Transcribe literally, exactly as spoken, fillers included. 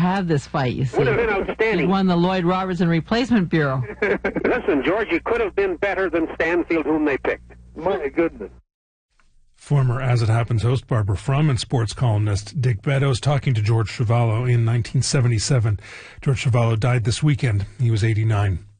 have this fight, you see. Would have been He outstanding. won the Lloyd Robertson Replacement Bureau. Listen, George, you could have been better than Stanfield, whom they picked. My goodness. Former As It Happens host Barbara Frum and sports columnist Dick Beddoes talking to George Chuvalo in nineteen seventy-seven. George Chuvalo died this weekend. He was eighty-nine.